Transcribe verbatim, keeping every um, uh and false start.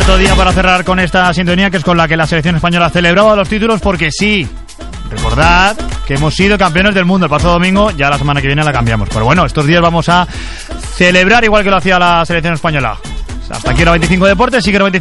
otro día para cerrar con esta sintonía, que es con la que la selección española celebraba los títulos, porque sí, recordad que hemos sido campeones del mundo el pasado domingo, ya la semana que viene la cambiamos. Pero bueno, estos días vamos a celebrar igual que lo hacía la selección española. Hasta aquí era veinticinco Deportes, sigue veinticinco.